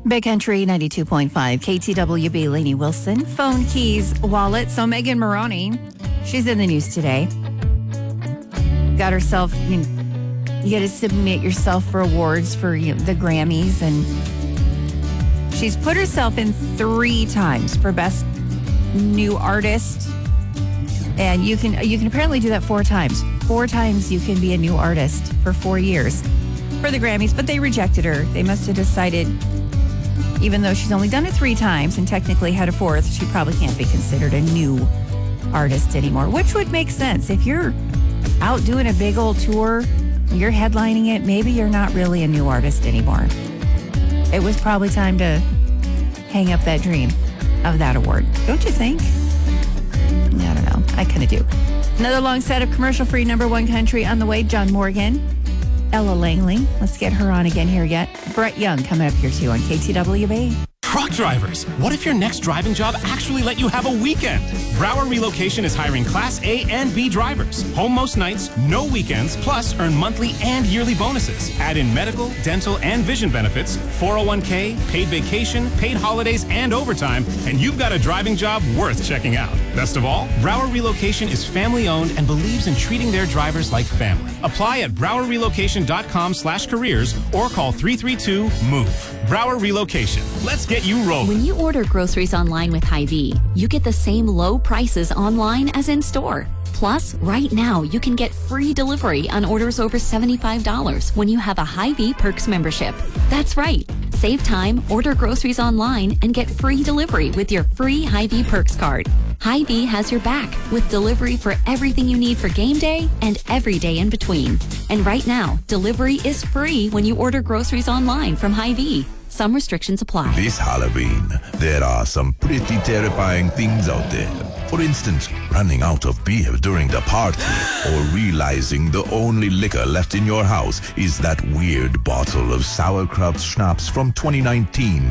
Big Country 92.5, KTWB, Lainey Wilson, phone, keys, wallet. So Megan Maroney, she's in the news today. Got herself, you got to submit yourself for awards for the Grammys. And she's put herself in 3 times for Best New Artist. And you can apparently do that 4 times. 4 times you can be a new artist for 4 years for the Grammys, but they rejected her. They must have decided, even though she's only done it 3 times and technically had a 4th, she probably can't be considered a new artist anymore, which would make sense. If you're out doing a big old tour, you're headlining it, maybe you're not really a new artist anymore. It was probably time to hang up that dream of that award. Don't you think? I don't know. I kind of do. Another long set of commercial-free number 1 country on the way. John Morgan, Ella Langley. Let's get her on again here yet. Brett Young coming up here too on KTWB. Truck drivers, what if your next driving job actually let you have a weekend? Broward Relocation is hiring Class A and B drivers. Home most nights, no weekends, plus earn monthly and yearly bonuses. Add in medical, dental, and vision benefits, 401k, paid vacation, paid holidays, and overtime, and you've got a driving job worth checking out. Best of all, Broward Relocation is family-owned and believes in treating their drivers like family. Apply at browardrelocation.com/careers or call 332-MOVE. Broward Relocation. Let's get you rolling. When you order groceries online with Hy-Vee, you get the same low prices online as in store. Plus, right now, you can get free delivery on orders over $75 when you have a Hy-Vee Perks membership. That's right. Save time, order groceries online, and get free delivery with your free Hy-Vee Perks card. Hy-Vee has your back with delivery for everything you need for game day and every day in between. And right now, delivery is free when you order groceries online from Hy-Vee. Some restrictions apply. This Halloween, there are some pretty terrifying things out there. For instance, running out of beer during the party, or realizing the only liquor left in your house is that weird bottle of sauerkraut schnapps from 2019.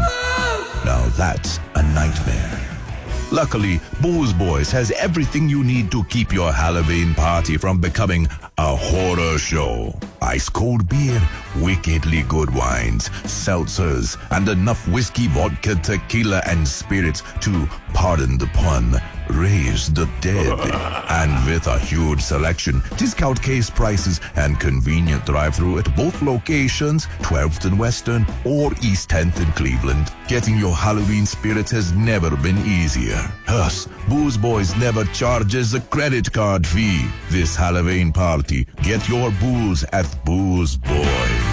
Now that's a nightmare. Luckily, Booze Boys has everything you need to keep your Halloween party from becoming a horror show. Ice cold beer, wickedly good wines, seltzers, and enough whiskey, vodka, tequila, and spirits to, pardon the pun, raise the dead. And with a huge selection, discount case prices, and convenient drive-thru at both locations, 12th and Western or East 10th in Cleveland, getting your Halloween spirits has never been easier. Us, Booze Boys never charges a credit card fee. This Halloween party, get your booze at Booze Boys.